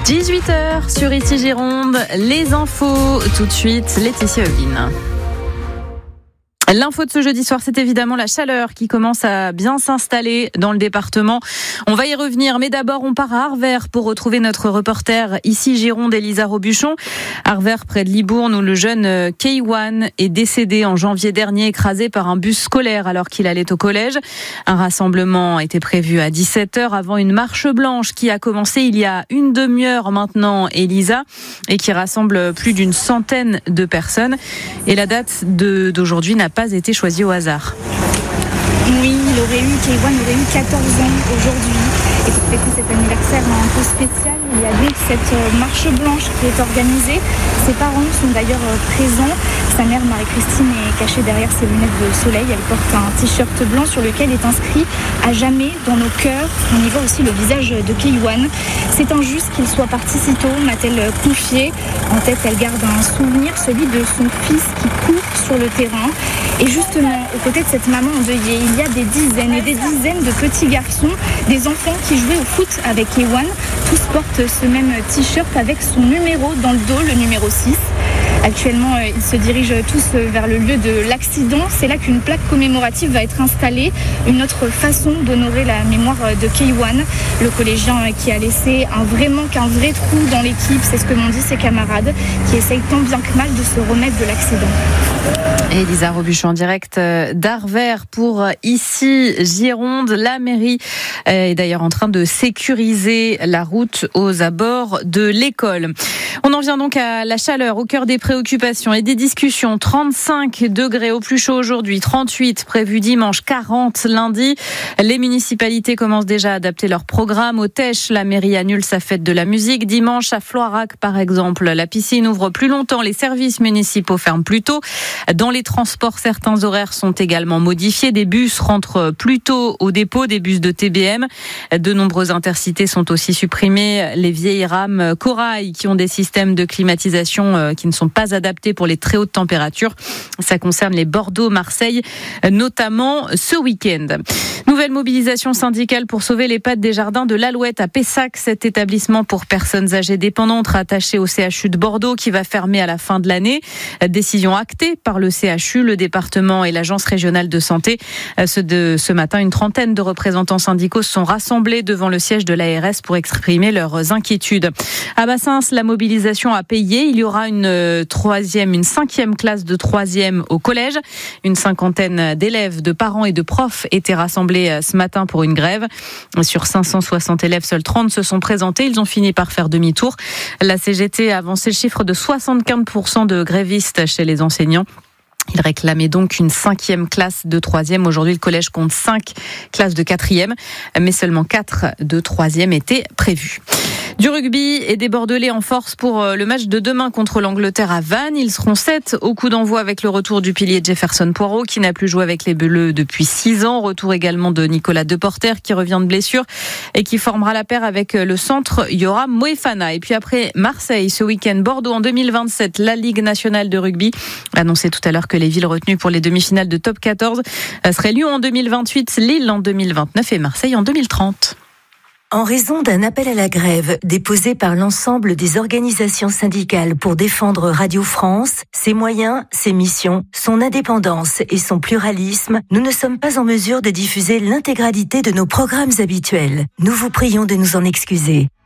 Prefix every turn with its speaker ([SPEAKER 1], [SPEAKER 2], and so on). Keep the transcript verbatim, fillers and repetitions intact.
[SPEAKER 1] dix-huit heures sur Ici Gironde, les infos, tout de suite, Laetitia Euvine. L'info de ce jeudi soir, c'est évidemment la chaleur qui commence à bien s'installer dans le département. On va y revenir, mais d'abord on part à Arvers pour retrouver notre reporter Ici Gironde, Elisa Robuchon. Arvers, près de Libourne, où le jeune Keywan est décédé en janvier dernier, écrasé par un bus scolaire alors qu'il allait au collège. Un rassemblement était prévu à dix-sept heures avant une marche blanche qui a commencé il y a une demi-heure maintenant, Elisa, et qui rassemble plus d'une centaine de personnes. Et la date de, d'aujourd'hui n'a pas été choisie au hasard.
[SPEAKER 2] Oui, il aurait eu, Keywan aurait eu quatorze ans aujourd'hui. Et pour fêter cet anniversaire un peu spécial, il y a donc cette marche blanche qui est organisée. Ses parents sont d'ailleurs présents. Sa mère, Marie-Christine, est cachée derrière ses lunettes de soleil. Elle porte un t-shirt blanc sur lequel est inscrit « À jamais dans nos cœurs ». On y voit aussi le visage de Keywan. C'est injuste qu'il soit parti si tôt, m'a-t-elle confié. En tête, elle garde un souvenir, celui de son fils qui court sur le terrain. Et justement, aux côtés de cette maman endeuillée, il y a des dizaines et des dizaines de petits garçons, des enfants qui jouaient au foot avec Keywan. Tous portent ce même t-shirt avec son numéro dans le dos, le numéro six. Actuellement, ils se dirigent tous vers le lieu de l'accident. C'est là qu'une plaque commémorative va être installée. Une autre façon d'honorer la mémoire de Keywan, le collégien qui a laissé un vrai manque, un vrai trou dans l'équipe. C'est ce que m'ont dit ses camarades qui essayent tant bien que mal de se remettre de l'accident.
[SPEAKER 1] Elisa Robuchon en direct d'Arvers pour Ici Gironde. La mairie est d'ailleurs en train de sécuriser la route aux abords de l'école. On en vient donc à la chaleur, au cœur des préoccupations et des discussions. trente-cinq degrés au plus chaud aujourd'hui, trente-huit prévu dimanche, quarante lundi. Les municipalités commencent déjà à adapter leur programme. Au Tèche, la mairie annule sa fête de la musique. Dimanche, à Floirac, par exemple, la piscine ouvre plus longtemps, les services municipaux ferment plus tôt. Dans les transports, certains horaires sont également modifiés. Des bus rentrent plus tôt au dépôt, des bus de T B M. De nombreuses intercités sont aussi supprimées. Les vieilles rames Corail qui ont des systèmes de climatisation qui ne sont pas adaptés pour les très hautes températures. Ça concerne les Bordeaux-Marseille, notamment ce week-end. Nouvelle mobilisation syndicale pour sauver les pattes des jardins de l'Alouette à Pessac. Cet établissement pour personnes âgées dépendantes rattaché au C H U de Bordeaux qui va fermer à la fin de l'année. Décision actée par le C H U, le département et l'agence régionale de santé. Ce, de, ce matin, une trentaine de représentants syndicaux se sont rassemblés devant le siège de l'A R S pour exprimer leurs inquiétudes. À Bassins, la mobilisation a payé. Il y aura une troisième, une cinquième classe de troisième au collège. Une cinquantaine d'élèves, de parents et de profs étaient rassemblés ce matin pour une grève. Sur cinq cent soixante élèves, seuls trente se sont présentés. Ils ont fini par faire demi-tour. La C G T a avancé le chiffre de soixante-quinze pour cent de grévistes chez les enseignants. Il réclamait donc une cinquième classe de troisième. Aujourd'hui, le collège compte cinq classes de quatrième, mais seulement quatre de troisième étaient prévues. Du rugby et des Bordelais en force pour le match de demain contre l'Angleterre à Vannes. Ils seront sept au coup d'envoi avec le retour du pilier Jefferson Poirot qui n'a plus joué avec les Bleus depuis six ans. Retour également de Nicolas Deporter qui revient de blessure et qui formera la paire avec le centre Yoram Moefana. Et puis après Marseille ce week-end, Bordeaux en deux mille vingt-sept, la Ligue nationale de rugby annonçait tout à l'heure que les villes retenues pour les demi-finales de top quatorze seraient Lyon en deux mille vingt-huit, Lille en deux mille vingt-neuf et Marseille en deux mille trente.
[SPEAKER 3] En raison d'un appel à la grève déposé par l'ensemble des organisations syndicales pour défendre Radio France, ses moyens, ses missions, son indépendance et son pluralisme, nous ne sommes pas en mesure de diffuser l'intégralité de nos programmes habituels. Nous vous prions de nous en excuser.